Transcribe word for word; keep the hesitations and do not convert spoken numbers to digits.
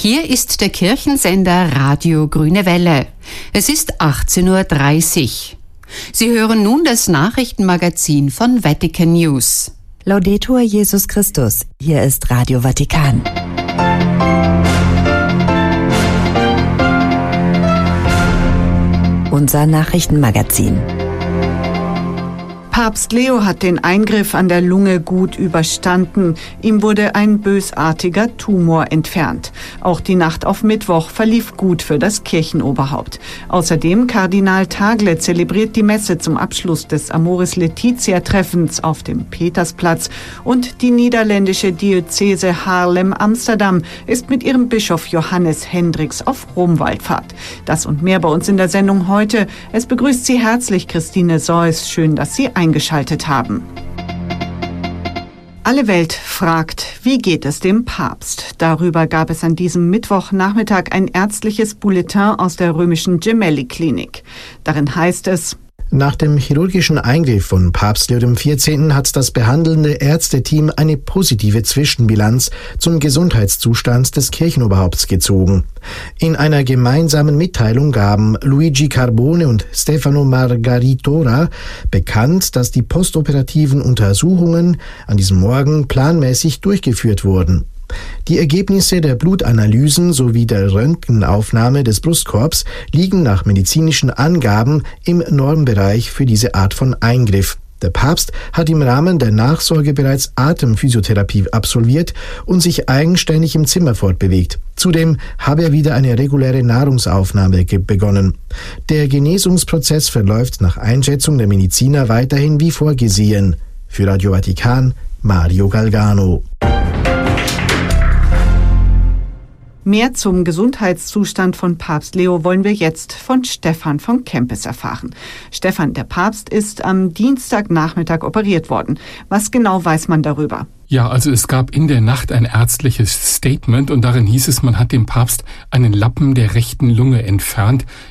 Hier ist der Kirchensender Radio Grüne Welle. Es ist achtzehn Uhr dreißig. Sie hören nun das Nachrichtenmagazin von Vatican News. Laudetur Jesus Christus. Hier ist Radio Vatikan. Unser Nachrichtenmagazin. Papst Leo hat den Eingriff an der Lunge gut überstanden. Ihm wurde ein bösartiger Tumor entfernt. Auch die Nacht auf Mittwoch verlief gut für das Kirchenoberhaupt. Außerdem Kardinal Tagle zelebriert die Messe zum Abschluss des Amoris Laetitia-Treffens auf dem Petersplatz. Und die niederländische Diözese Haarlem-Amsterdam ist mit ihrem Bischof Johannes Hendricks auf Romwallfahrt. Das und mehr bei uns in der Sendung heute. Es begrüßt Sie herzlich Christine Seuss. Schön, dass Sie eingeschaltet haben. Alle Welt fragt, wie geht es dem Papst? Darüber gab es an diesem Mittwochnachmittag ein ärztliches Bulletin aus der römischen Gemelli-Klinik. Darin heißt es: Nach dem chirurgischen Eingriff von Papst Leo der vierzehnte. Hat das behandelnde Ärzteteam eine positive Zwischenbilanz zum Gesundheitszustand des Kirchenoberhaupts gezogen. In einer gemeinsamen Mitteilung gaben Luigi Carbone und Stefano Margaritora bekannt, dass die postoperativen Untersuchungen an diesem Morgen planmäßig durchgeführt wurden. Die Ergebnisse der Blutanalysen sowie der Röntgenaufnahme des Brustkorbs liegen nach medizinischen Angaben im Normbereich für diese Art von Eingriff. Der Papst hat im Rahmen der Nachsorge bereits Atemphysiotherapie absolviert und sich eigenständig im Zimmer fortbewegt. Zudem habe er wieder eine reguläre Nahrungsaufnahme ge- begonnen. Der Genesungsprozess verläuft nach Einschätzung der Mediziner weiterhin wie vorgesehen. Für Radio Vatikan, Mario Galgano. Mehr zum Gesundheitszustand von Papst Leo wollen wir jetzt von Stefan von Kempis erfahren. Stefan, der Papst ist am Dienstagnachmittag operiert worden. Was genau weiß man darüber? Ja, also es gab in der Nacht ein ärztliches Statement und darin hieß es, man hat dem Papst einen Lappen der rechten Lunge entfernt.